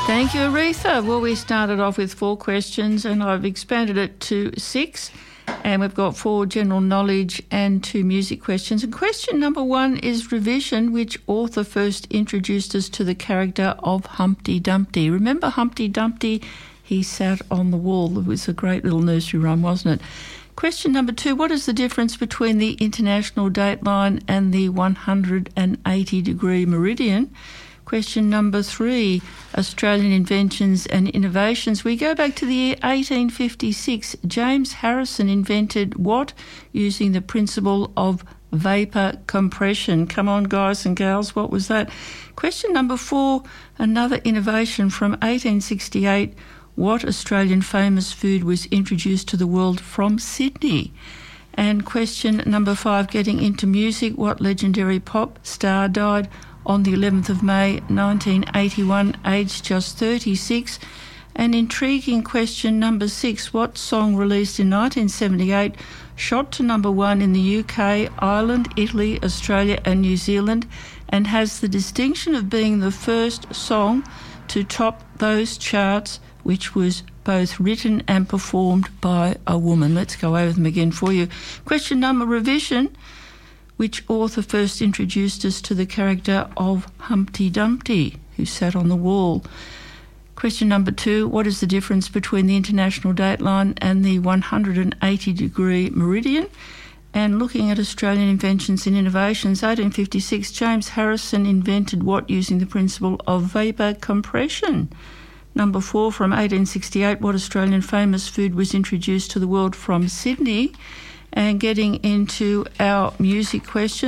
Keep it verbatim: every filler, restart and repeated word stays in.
Thank you, Aretha. Well, we started off with four questions and I've expanded it to six. And we've got four general knowledge and two music questions. And question number one is revision. Which author first introduced us to the character of Humpty Dumpty? Remember Humpty Dumpty? He sat on the wall. It was a great little nursery rhyme, wasn't it? Question number two, what is the difference between the international dateline and the one hundred eighty degree meridian? Question number three, Australian inventions and innovations. We go back to the year eighteen fifty-six. James Harrison invented what using the principle of vapour compression? Come on, guys and gals, what was that? Question number four, another innovation from eighteen sixty-eight. What Australian famous food was introduced to the world from Sydney? And question number five, getting into music. What legendary pop star died on the eleventh of May nineteen eighty-one, aged just thirty-six? An intriguing question number six, what song released in nineteen seventy-eight shot to number one in the U K, Ireland, Italy, Australia and New Zealand, and has the distinction of being the first song to top those charts, which was both written and performed by a woman? Let's go over them again for you. Question number revision. Which author first introduced us to the character of Humpty Dumpty, who sat on the wall? Question number two, what is the difference between the international dateline and the one hundred eighty degree meridian? And looking at Australian inventions and innovations, eighteen fifty-six, James Harrison invented what using the principle of vapour compression? Number four, from eighteen sixty-eight, what Australian famous food was introduced to the world from Sydney? And getting into our music question.